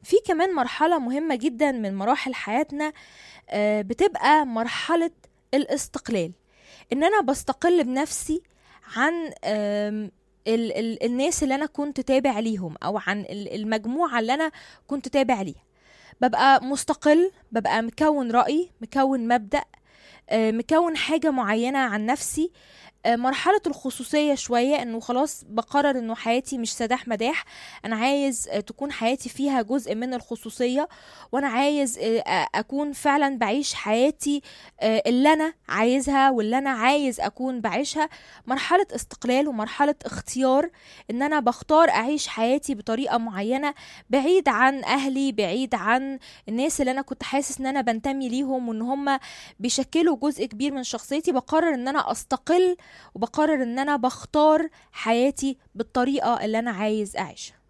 في كمان مرحلة مهمة جدا من مراحل حياتنا، بتبقى مرحلة الاستقلال، ان انا بستقل بنفسي عن الناس اللي انا كنت تابع ليهم، او عن المجموعة اللي انا كنت تابع ليها. ببقى مستقل، ببقى مكون رأي، مكون مبدأ، مكون حاجة معينة عن نفسي. مرحلة الخصوصية شوية، انه خلاص بقرر انه حياتي مش سداح مداح، انا عايز تكون حياتي فيها جزء من الخصوصية، وانا عايز اكون فعلا بعيش حياتي اللي انا عايزها واللي انا عايز اكون بعيشها. مرحلة استقلال ومرحلة اختيار، ان انا بختار اعيش حياتي بطريقة معينة، بعيد عن اهلي، بعيد عن الناس اللي انا كنت حاسس ان انا بنتمي ليهم وان هم بيشكلوا جزء كبير من شخصيتي. بقرر ان انا استقل، وبقرر ان انا بختار حياتي بالطريقة اللي انا عايز اعيشها.